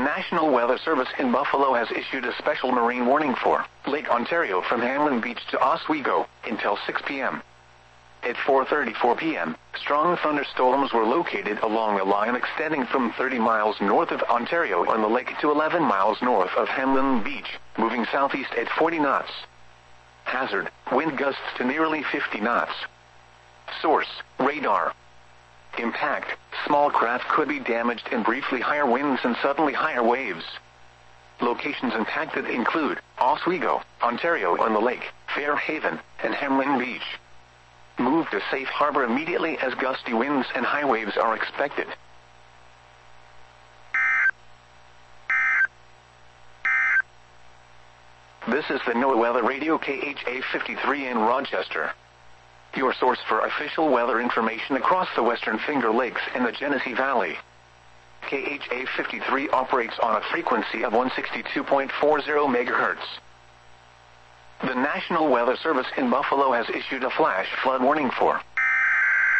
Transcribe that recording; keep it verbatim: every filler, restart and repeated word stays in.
National Weather Service in Buffalo has issued a special marine warning for Lake Ontario from Hamlin Beach to Oswego until six p m At four thirty-four p m, strong thunderstorms were located along a line extending from thirty miles north of Ontario on the lake to eleven miles north of Hamlin Beach, moving southeast at forty knots. Hazard, wind gusts to nearly fifty knots. Source, radar. Impact, small craft could be damaged and briefly higher winds and suddenly higher waves. Locations impacted include Oswego, Ontario on the lake, Fairhaven, and Hamlin Beach. Move to safe harbor immediately as gusty winds and high waves are expected. This is the NOAA Weather Radio K H A fifty-three in Rochester, your source for official weather information across the Western Finger Lakes and the Genesee Valley. K H A fifty-three operates on a frequency of one sixty-two point four zero megahertz. The National Weather Service in Buffalo has issued a flash flood warning for